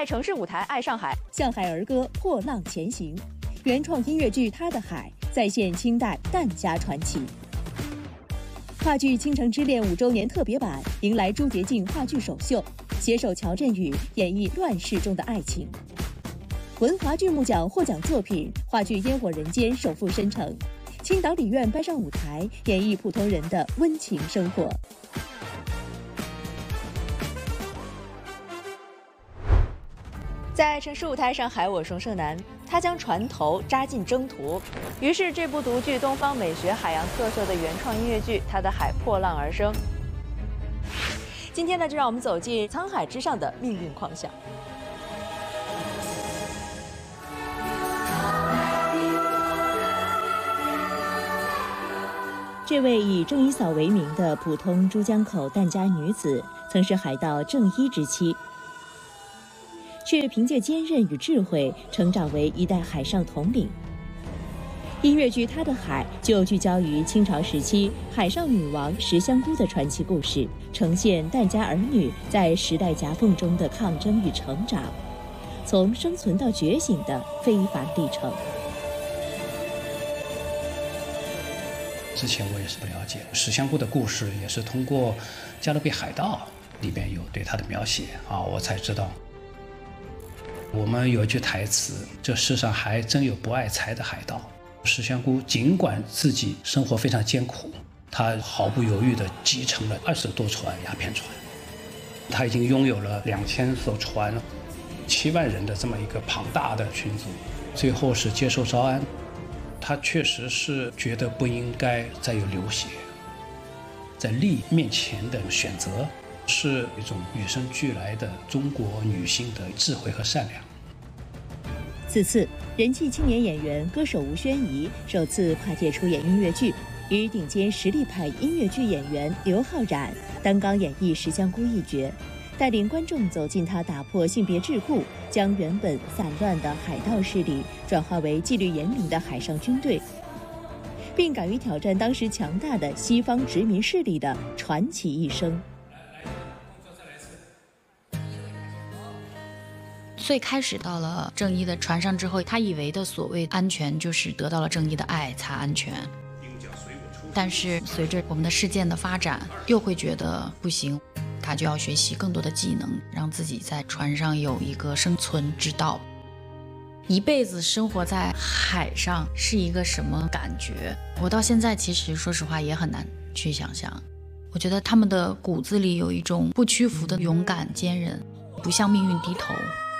在城市舞台爱上海， 向海儿歌破浪前行。原创音乐剧《他的海》再现清代疍家传奇。话剧《倾城之恋》5周年特别版迎来朱洁静话剧首秀，携手乔振宇演绎乱世中的爱情。文华剧目奖获奖作品话剧《烟火人间》首赴申城，青岛理院搬上舞台演绎普通人的温情生活。 在城市舞台上海，我冯胜男，他将船头扎进征途，于是这部独具东方美学海洋特色的原创音乐剧《他的海》破浪而生。今天呢，就让我们走进沧海之上的命运狂想。 这位以郑一嫂为名的普通珠江口疍家女子，曾是海盗郑一之妻，却凭借坚韧与智慧成长为一代海上统领。音乐剧《他的海》就聚焦于清朝时期海上女王石香姑的传奇故事，呈现疍家儿女在时代夹缝中的抗争与成长，从生存到觉醒的非凡历程。 之前我也是不了解石香姑的故事，也是通过《加勒比海盗》里边有对她的描写我才知道。我们有一句台词，这世上还真有不爱财的海盗。石香姑尽管自己生活非常艰苦，她毫不犹豫地继承了20多船鸦片船，她已经拥有了2000艘船，7万人的这么一个庞大的群组，最后是接受招安。她确实是觉得不应该再有流血，在利益面前的选择是一种与生俱来的中国女性的智慧和善良。 此次人气青年演员歌手吴宣仪首次跨界出演音乐剧，与顶尖实力派音乐剧演员刘昊然担纲演绎石香姑一角，带领观众走进她打破性别桎梏，将原本散乱的海盗势力转化为纪律严明的海上军队，并敢于挑战当时强大的西方殖民势力的传奇一生。 最开始到了郑一的船上之后，他以为的所谓安全就是得到了郑一的爱才安全，但是随着我们的事件的发展，又会觉得不行，他就要学习更多的技能，让自己在船上有一个生存之道。一辈子生活在海上是一个什么感觉？我到现在其实说实话也很难去想象。我觉得他们的骨子里有一种不屈服的勇敢坚韧，不向命运低头。